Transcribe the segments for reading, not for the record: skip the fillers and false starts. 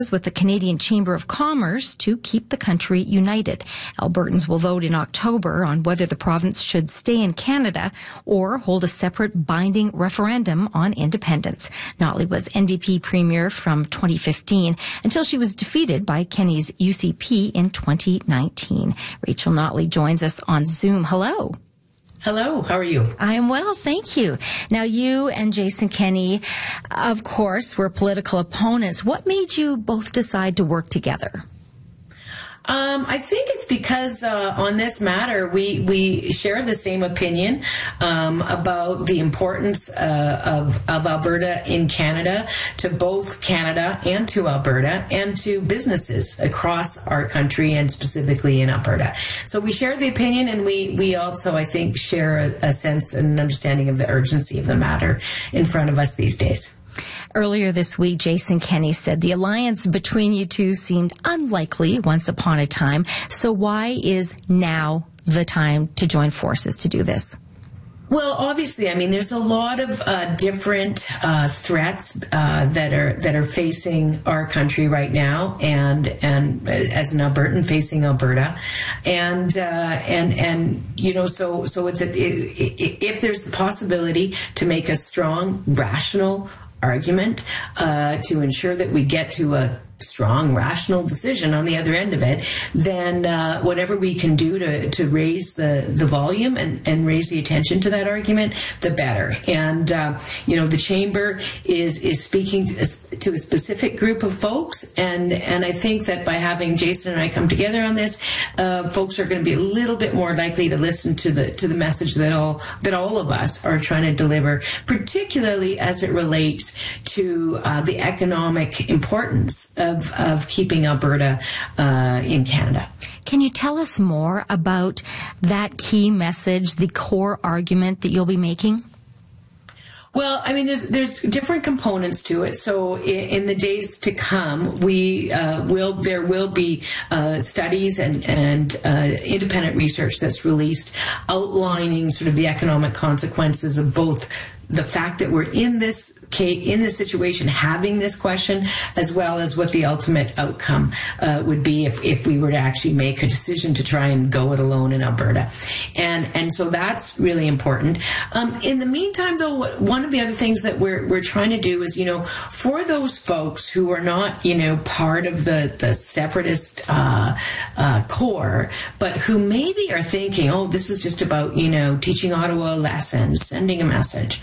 with the Canadian Chamber of Commerce to keep the country united. Albertans will vote in October on whether the province should stay in Canada or hold a separate binding referendum on independence. Notley was NDP Premier from 2015 until she was defeated by Kenney's UCP in 2019. Rachel Notley joins us on Zoom. Hello. Hello, how are you? I am well, thank you. Now, you and Jason Kenney, of course, were political opponents. What made you both decide to work together? I think it's because on this matter we share the same opinion about the importance of Alberta in Canada, to both Canada and to Alberta and to businesses across our country and specifically in Alberta. So we share the opinion, and we also, I think, share a sense and an understanding of the urgency of the matter in front of us these days. Earlier this week, Jason Kenney said the alliance between you two seemed unlikely once upon a time. So why is now the time to join forces to do this? Well, obviously, I mean, there's a lot of different threats that are facing our country right now, and as an Albertan facing Alberta, and you know, so it's if there's the possibility to make a strong, rational argument to ensure that we get to a strong, rational decision on the other end of it, then whatever we can do to raise the volume and raise the attention to that argument, the better. And you know, the Chamber is speaking to a specific group of folks, and I think that by having Jason and I come together on this, folks are going to be a little bit more likely to listen to the message that all of us are trying to deliver, particularly as it relates to the economic importance of keeping Alberta in Canada. Can you tell us more about that key message, the core argument that you'll be making? Well, I mean, there's different components to it. So in the days to come, there will be studies and independent research that's released outlining sort of the economic consequences of both the fact that we're in this situation, having this question, as well as what the ultimate outcome would be if we were to actually make a decision to try and go it alone in Alberta. And so that's really important. In the meantime, though, one of the other things that we're trying to do is, you know, for those folks who are not, you know, part of the separatist core, but who maybe are thinking, oh, this is just about, you know, teaching Ottawa lessons, sending a message.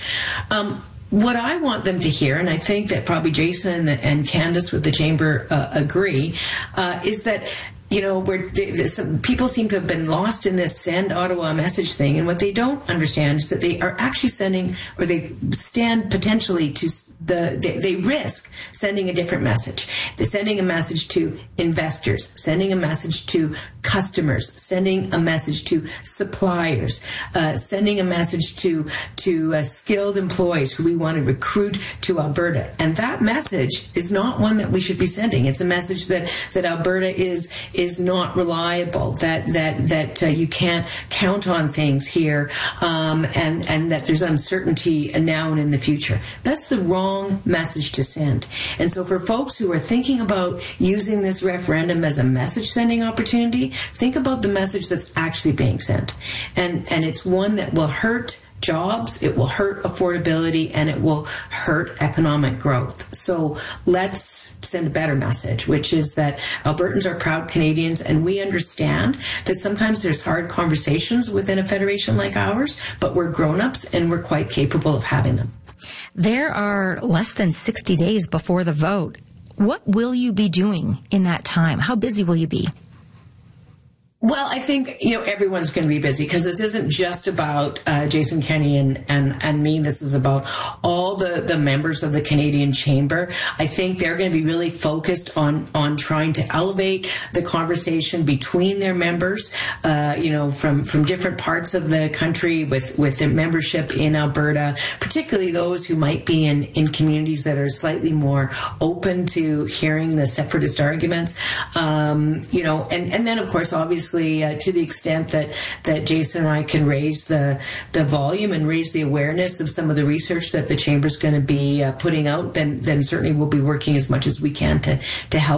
What I want them to hear, and I think that probably Jason and Candace with the Chamber agree, is that, you know, some people seem to have been lost in this send Ottawa message thing, and what they don't understand is that they are actually sending, or they stand potentially to they risk sending a different message. They're sending a message to investors, sending a message to customers, sending a message to suppliers, sending a message to skilled employees who we want to recruit to Alberta. And that message is not one that we should be sending. It's a message that Alberta is not reliable, that you can't count on things here, and that there's uncertainty now and in the future. That's the wrong message to send. And so for folks who are thinking about using this referendum as a message sending opportunity, think about the message that's actually being sent. And it's one that will hurt jobs, it will hurt affordability, and it will hurt economic growth. So let's send a better message, which is that Albertans are proud Canadians, and we understand that sometimes there's hard conversations within a federation like ours, but we're grown-ups and we're quite capable of having them. There are less than 60 days before the vote. What will you be doing in that time? How busy will you be? Well, I think, you know, everyone's going to be busy, because this isn't just about Jason Kenney and me. This is about all the members of the Canadian Chamber. I think they're going to be really focused on trying to elevate the conversation between their members, you know, from different parts of the country with their membership in Alberta, particularly those who might be in communities that are slightly more open to hearing the separatist arguments. You know, and then, of course, obviously, obviously, to the extent that Jason and I can raise the volume and raise the awareness of some of the research that the Chamber's going to be putting out, then certainly we'll be working as much as we can to help